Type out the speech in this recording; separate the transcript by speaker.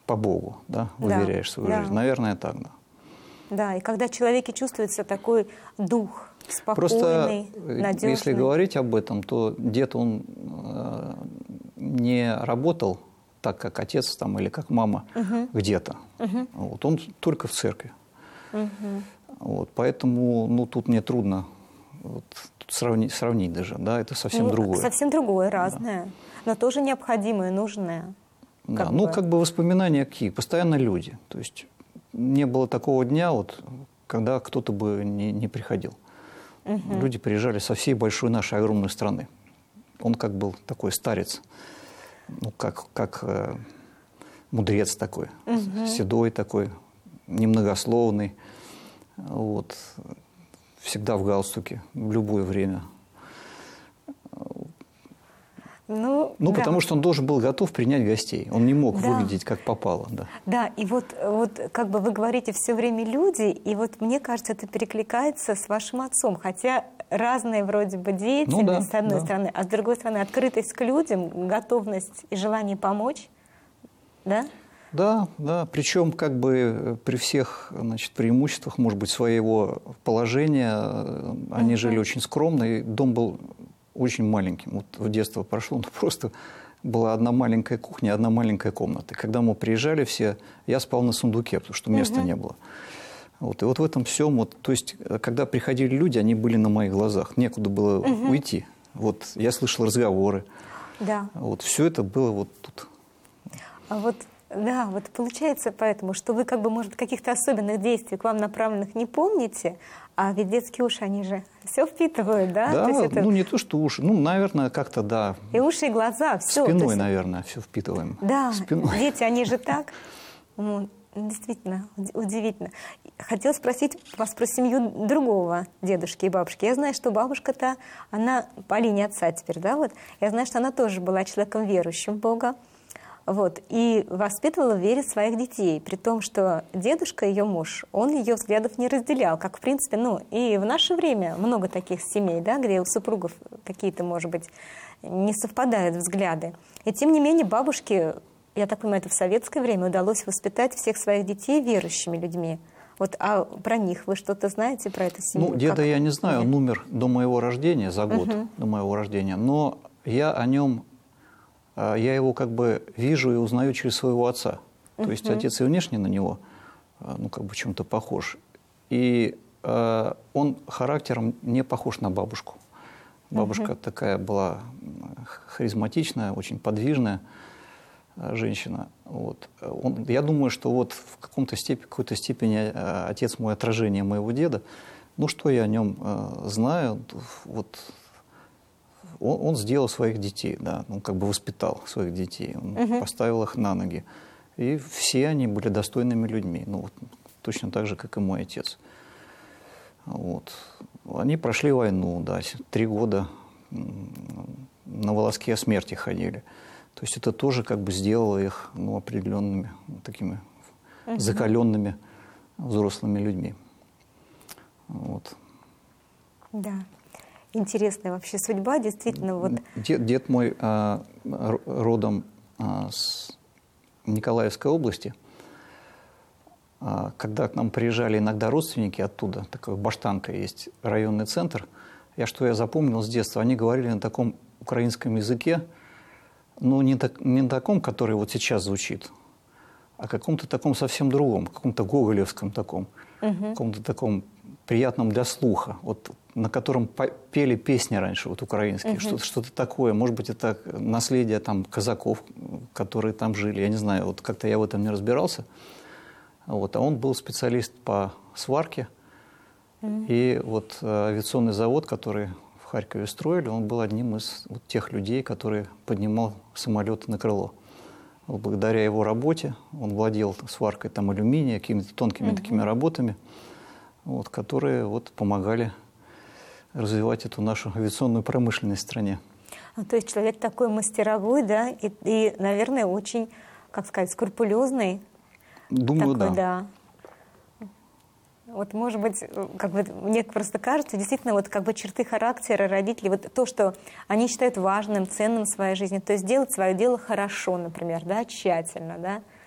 Speaker 1: по Богу, да, выверяешь свою жизнь. Наверное, так, да.
Speaker 2: Да, и когда в человеке чувствуется такой дух спокойный,
Speaker 1: просто,
Speaker 2: надежный.
Speaker 1: Если говорить об этом, то дед, он не работал так, как отец там, или как мама где-то. Вот, он только в церкви. Вот, поэтому ну, тут мне трудно вот, тут сравнить даже. Да, это совсем другое.
Speaker 2: Совсем другое, разное, да. Но тоже необходимое, нужное.
Speaker 1: Да, ну, как бы воспоминания какие? Постоянно люди. То есть не было такого дня, вот, когда кто-то бы не приходил. Люди приезжали со всей большой нашей огромной страны. Он как был такой старец, ну, как мудрец такой, седой такой, немногословный, вот, всегда в галстуке, в любое время. Ну,
Speaker 2: да.
Speaker 1: Потому что он должен был готов принять гостей. Он не мог выглядеть как попало. Да,
Speaker 2: да, и вот как бы вы говорите все время люди, и вот мне кажется, это перекликается с вашим отцом. Хотя разные вроде бы деятельность, с одной стороны, а с другой стороны открытость к людям, готовность и желание помочь. Да?
Speaker 1: Да, да. Причем как бы при всех, значит, преимуществах, может быть, своего положения, они жили очень скромно, и дом был очень маленьким. Вот в детство прошло, но просто была одна маленькая кухня, одна маленькая комната. И когда мы приезжали все, я спал на сундуке, потому что места не было. Вот. И вот в этом всем, вот, то есть, когда приходили люди, они были на моих глазах, некуда было уйти. Вот, я слышал разговоры.
Speaker 2: Да.
Speaker 1: Вот, все это было вот тут.
Speaker 2: Да, вот получается поэтому, что вы как бы, может, каких-то особенных действий к вам направленных не помните, а ведь детские уши, они же все впитывают, да?
Speaker 1: Да,
Speaker 2: то есть это...
Speaker 1: ну не то, что уши, ну, наверное, как-то, да.
Speaker 2: И уши, и глаза, все.
Speaker 1: Спиной,
Speaker 2: есть...
Speaker 1: наверное, все впитываем.
Speaker 2: Да,
Speaker 1: спиной.
Speaker 2: Дети, они же так. Действительно, удивительно. Хотела спросить вас про семью другого дедушки и бабушки. Я знаю, что бабушка-то, она по линии отца теперь, да, вот. Я знаю, что она тоже была человеком верующим в Бога. Вот, и воспитывала в вере своих детей, при том, что дедушка, ее муж, он ее взглядов не разделял, как, в принципе, ну, и в наше время много таких семей, да, где у супругов какие-то, может быть, не совпадают взгляды. И, тем не менее, бабушке, я так понимаю, это в советское время удалось воспитать всех своих детей верующими людьми. Вот, а про них вы что-то знаете, про эту семью?
Speaker 1: Ну, деда я не знаю, он умер до моего рождения, за год до моего рождения, но я о нем... Я его как бы вижу и узнаю через своего отца. То есть отец и внешне на него, ну, как бы чем-то похож. И он характером не похож на бабушку. Бабушка такая была харизматичная, очень подвижная женщина. Вот. Я думаю, что вот в какой-то степени отец мой отражение моего деда. Ну, что я о нем знаю, вот... Он сделал своих детей, да, он как бы воспитал своих детей, он поставил их на ноги. И все они были достойными людьми, ну, вот, точно так же, как и мой отец. Вот. Они прошли войну, да, 3 года на волоске смерти ходили. То есть это тоже как бы сделало их, ну, определенными такими закаленными взрослыми людьми. Вот.
Speaker 2: Да. Интересная вообще судьба, действительно. Вот.
Speaker 1: Дед мой родом с Николаевской области. Когда к нам приезжали иногда родственники оттуда, такой Баштанка есть, районный центр, я запомнил с детства, они говорили на таком украинском языке, но не на таком, который вот сейчас звучит, а каком-то таком совсем другом, каком-то гоголевском таком, каком-то таком приятном для слуха, вот, на котором пели песни раньше, вот, украинские, что-то такое. Может быть, это наследие там, казаков, которые там жили, я не знаю, вот как-то я в этом не разбирался. Вот, а он был специалист по сварке, и вот авиационный завод, который в Харькове строили, он был одним из вот тех людей, который поднимал самолеты на крыло. Вот, благодаря его работе он владел сваркой там, алюминия, какими-то тонкими такими работами, вот, которые вот, помогали развивать эту нашу авиационную промышленность в стране.
Speaker 2: То есть человек такой мастеровой, да, и, наверное, очень, как сказать, скрупулезный.
Speaker 1: Думаю,
Speaker 2: такой,
Speaker 1: да.
Speaker 2: Вот, может быть, как бы, мне просто кажется, действительно, вот как бы черты характера родителей, вот то, что они считают важным, ценным в своей жизни, то есть делать свое дело хорошо, например, да, тщательно, да.